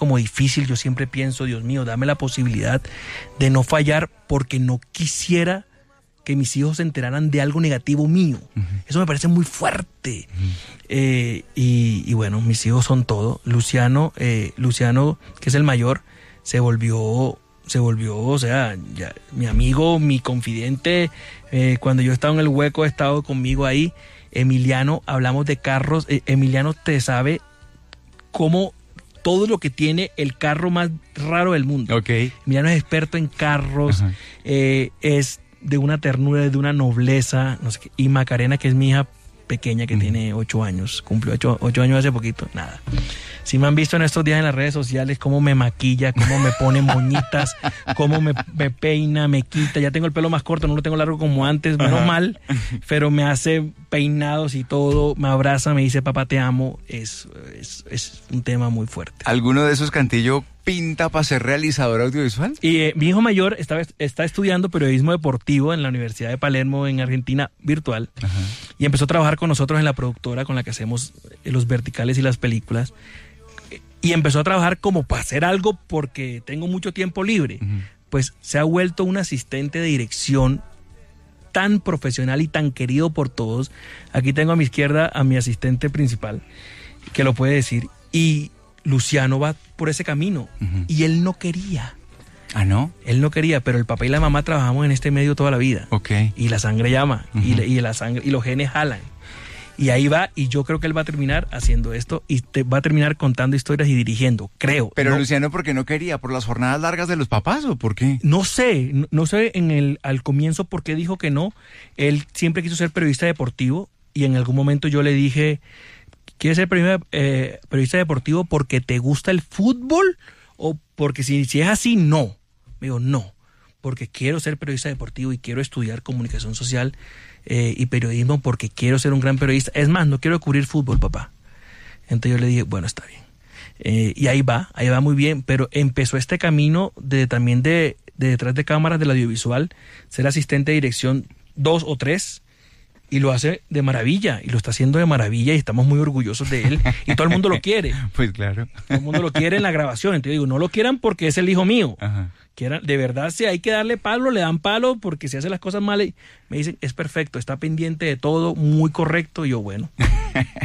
como difícil. Yo siempre pienso, Dios mío, dame la posibilidad de no fallar porque no quisiera que mis hijos se enteraran de algo negativo mío. Eso me parece muy fuerte. Y bueno, mis hijos son todo. Luciano, que es el mayor, se volvió, o sea, ya, mi amigo, mi confidente. Cuando yo estaba en el hueco, ha estado conmigo ahí. Emiliano, hablamos de carros. Emiliano te sabe cómo todo lo que tiene el carro más raro del mundo. Okay. Emiliano es experto en carros, es de una ternura, de una nobleza, no sé qué. Y Macarena, que es mi hija pequeña, que tiene 8 años, cumplió 8 años hace poquito, nada. Si me han visto en estos días en las redes sociales, cómo me maquilla, cómo me pone moñitas, cómo me peina, me quita. Ya tengo el pelo más corto, no lo tengo largo como antes, menos mal, pero me hace peinados y todo, me abraza, me dice, papá, te amo. Es un tema muy fuerte. ¿Alguno de esos, Cantillo, pinta para ser realizador audiovisual? Y mi hijo mayor está estudiando periodismo deportivo en la Universidad de Palermo, en Argentina, virtual. Y empezó a trabajar con nosotros en la productora con la que hacemos los verticales y las películas. Y empezó a trabajar como para hacer algo porque tengo mucho tiempo libre. Pues se ha vuelto un asistente de dirección tan profesional y tan querido por todos. Aquí tengo a mi izquierda a mi asistente principal, que lo puede decir. Y Luciano va por ese camino. Y él no quería. ¿Ah, no? Él no quería, pero el papá y la mamá trabajamos en este medio toda la vida. Okay. Y la sangre llama. Y la sangre, y los genes jalan. Y ahí va, y yo creo que él va a terminar haciendo esto y va a terminar contando historias y dirigiendo, creo. Pero ¿no? Luciano, ¿por qué no quería? ¿Por las jornadas largas de los papás o por qué? No sé al comienzo por qué dijo que no. Él siempre quiso ser periodista deportivo y en algún momento yo le dije, ¿quieres ser periodista deportivo porque te gusta el fútbol? O porque si es así, no. Me digo, no, porque quiero ser periodista deportivo y quiero estudiar comunicación social y periodismo porque quiero ser un gran periodista. Es más, no quiero cubrir fútbol, papá. Entonces yo le dije, bueno, está bien. Y ahí va muy bien, pero empezó este camino también de detrás de cámaras del audiovisual, ser asistente de dirección 2 o 3, y lo hace de maravilla, y lo está haciendo de maravilla, y estamos muy orgullosos de él, y todo el mundo lo quiere. Pues claro. Todo el mundo lo quiere en la grabación. Entonces digo, no lo quieran porque es el hijo mío. Quieran, de verdad, si hay que darle palo, le dan palo, porque si hace las cosas mal, me dicen, es perfecto, está pendiente de todo, muy correcto, y yo, bueno.